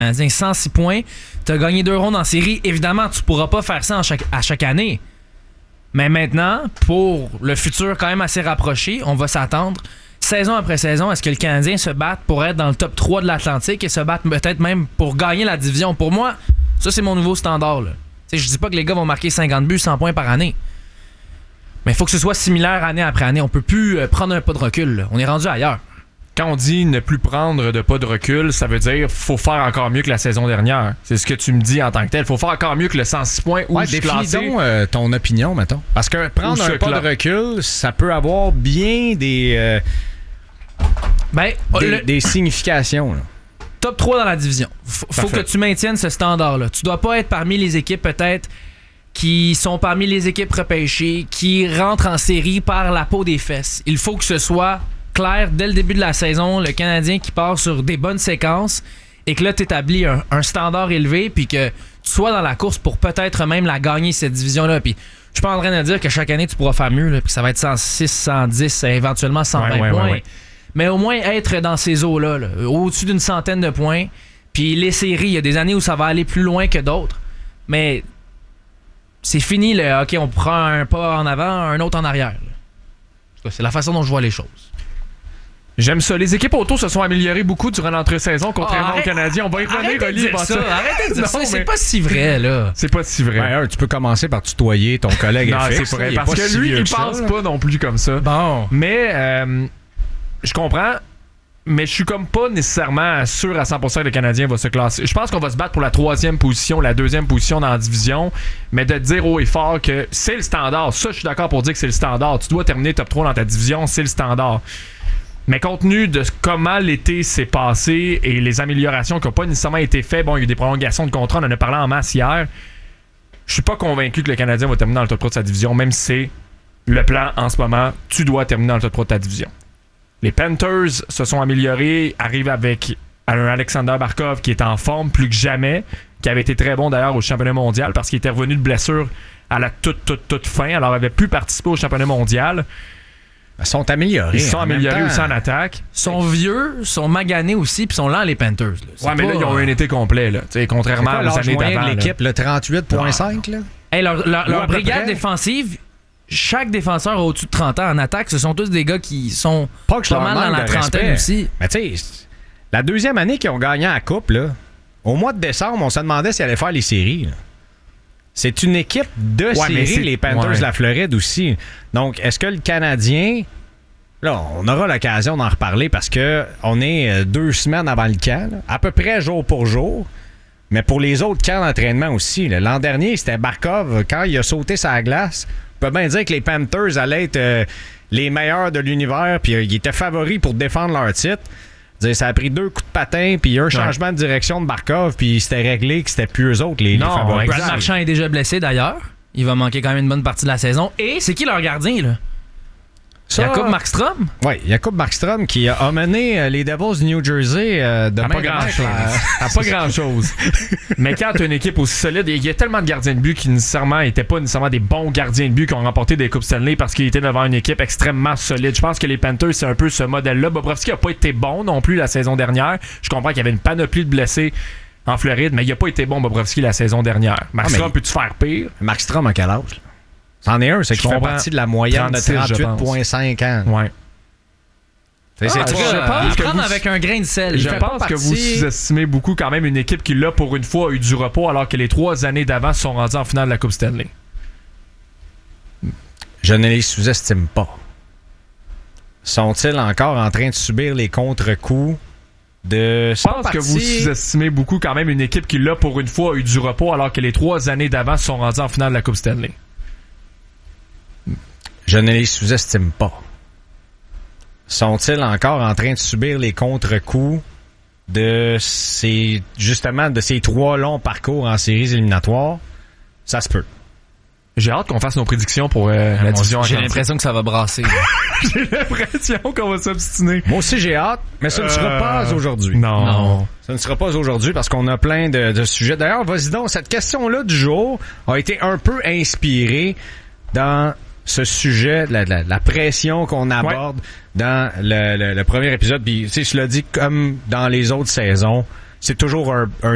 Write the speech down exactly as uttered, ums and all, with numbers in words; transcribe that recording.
Canadien, cent six points. Tu as gagné deux rondes en série. Évidemment, tu pourras pas faire ça en chaque, à chaque année. Mais maintenant, pour le futur quand même assez rapproché, on va s'attendre, saison après saison, est-ce que le Canadien se batte pour être dans le top trois de l'Atlantique et se battre peut-être même pour gagner la division? Pour moi, ça, c'est mon nouveau standard. Là. Je dis pas que les gars vont marquer cinquante buts, cent points par année. Mais il faut que ce soit similaire année après année. On peut plus prendre un pas de recul. Là. On est rendu ailleurs. Quand on dit ne plus prendre de pas de recul, ça veut dire faut faire encore mieux que la saison dernière. C'est ce que tu me dis en tant que tel. Faut faire encore mieux que le cent six points. Où ouais, je suis définis classé. donc euh, ton opinion, mettons. Parce que prendre un pas cla- de recul, ça peut avoir bien des, euh, ben, des, le... des significations. Là. Top trois dans la division. F- faut que tu maintiennes ce standard-là. Tu dois pas être parmi les équipes peut-être qui sont parmi les équipes repêchées, qui rentrent en série par la peau des fesses. Il faut que ce soit clair dès le début de la saison, le Canadien qui part sur des bonnes séquences et que là, tu établis un, un standard élevé puis que tu sois dans la course pour peut-être même la gagner, cette division-là. Puis je suis pas en train de dire que chaque année, tu pourras faire mieux, puis ça va être cent six, cent dix, éventuellement cent vingt ouais, ouais, points. ouais, ouais. Mais au moins être dans ces eaux-là, là, au-dessus d'une centaine de points. Puis les séries, il y a des années où ça va aller plus loin que d'autres. Mais c'est fini, le OK, on prend un pas en avant, un autre en arrière. Là. C'est la façon dont je vois les choses. J'aime ça. Les équipes auto se sont améliorées beaucoup durant l'entrée-saison, contrairement oh, arrête, aux Canadiens. On va y revenir, Oli. Ça, arrêtez de dire ça. C'est pas si vrai, là. C'est pas si vrai. Ben, tu peux commencer par tutoyer ton collègue. Non, F X, c'est vrai. là, Parce que si lui, il que pense ça, pas non plus comme ça. Bon. Mais, euh, je comprends. Mais je suis comme pas nécessairement sûr à cent pour cent que le Canadien va se classer. Je pense qu'on va se battre pour la troisième position, la deuxième position dans la division, mais de dire haut et fort que c'est le standard. Ça, je suis d'accord pour dire que c'est le standard. Tu dois terminer top trois dans ta division, c'est le standard. Mais compte tenu de comment l'été s'est passé et les améliorations qui n'ont pas nécessairement été faites, bon, il y a eu des prolongations de contrat, on en a parlé en masse hier, je suis pas convaincu que le Canadien va terminer dans le top trois de sa division, même si c'est le plan en ce moment, tu dois terminer dans le top trois de ta division. Les Panthers se sont améliorés, arrivent avec un Alexander Barkov qui est en forme plus que jamais, qui avait été très bon d'ailleurs au championnat mondial parce qu'il était revenu de blessure à la toute, toute, toute fin, alors il avait pu participer au championnat mondial. Ils sont améliorés. Ils sont améliorés temps, aussi en attaque. Ils sont vieux, sont maganés aussi, puis sont lents les Panthers. Là. C'est ouais, mais pas... là, ils ont eu un été complet, là. T'sais, contrairement aux années d'avant. De l'équipe, là. Le trente-huit virgule cinq, là. Hey, leur leur, leur brigade près. défensive, chaque défenseur au-dessus de trente ans en attaque, ce sont tous des gars qui sont pas, que pas mal dans la trentaine aussi. Mais tu sais, la deuxième année qu'ils ont gagné la Coupe, là, au mois de décembre, on se demandait s'ils allaient faire les séries. Là. C'est une équipe de ouais, séries, les Panthers ouais. de la Floride aussi. Donc, est-ce que le Canadien... Là, on aura l'occasion d'en reparler parce que on est deux semaines avant le camp, là, à peu près jour pour jour. Mais pour les autres camps d'entraînement aussi. Là. L'an dernier, c'était Barkov. Quand il a sauté sa glace, on peut bien dire que les Panthers allaient être euh, les meilleurs de l'univers, puis euh, ils étaient favoris pour défendre leur titre. Dire, ça a pris deux coups de patin, puis un changement ouais. de direction de Barkov, puis c'était réglé que c'était plus eux autres les, non, les favoris. Brad Marchand est déjà blessé d'ailleurs. Il va manquer quand même une bonne partie de la saison. Et c'est qui leur gardien, là? Ça, Jacob Markstrom? Oui, Jacob Markstrom qui a mené les Devils du New Jersey euh, de à pas grand-chose. À pas grand-chose. Mais quand tu as une équipe aussi solide, il y a tellement de gardiens de but qui nécessairement n'étaient pas nécessairement des bons gardiens de but qui ont remporté des Coupes Stanley parce qu'ils étaient devant une équipe extrêmement solide. Je pense que les Panthers, c'est un peu ce modèle-là. Bobrovski n'a pas été bon non plus la saison dernière. Je comprends qu'il y avait une panoplie de blessés en Floride, mais il n'a pas été bon, Bobrovski, la saison dernière. Markstrom, ah, mais... peux-tu faire pire? Markstrom a quel âge? C'en est un, c'est qu'il fait partie de la moyenne de trente-huit virgule cinq ans. Ouais. C'est, ah, c'est, je pense que prendre vous, avec un grain de sel. Je pense partie... que vous sous-estimez beaucoup quand même une équipe qui, là, pour une fois, a eu du repos alors que les trois années d'avant se sont rendues en finale de la Coupe Stanley. Je ne les sous-estime pas. Sont-ils encore en train de subir les contre-coups de... Je pense que vous sous-estimez beaucoup quand même une équipe qui, là, pour une fois, a eu du repos alors que les trois années d'avant se sont rendues en finale de la Coupe Stanley. Je ne les sous-estime pas. Sont-ils encore en train de subir les contre-coups de ces, justement, de ces trois longs parcours en séries éliminatoires? Ça se peut. J'ai hâte qu'on fasse nos prédictions pour euh, la division. J'ai l'impression que ça va brasser. J'ai l'impression qu'on va s'obstiner. Moi aussi, j'ai hâte, mais ce ne sera euh... pas aujourd'hui. Non. non. Ce ne sera pas aujourd'hui parce qu'on a plein de, de sujets. D'ailleurs, vas-y donc, cette question-là du jour a été un peu inspirée dans... ce sujet, la, la, la pression qu'on aborde ouais. dans le, le, le premier épisode. Puis, tu sais, je l'ai dit, comme dans les autres saisons, c'est toujours un, un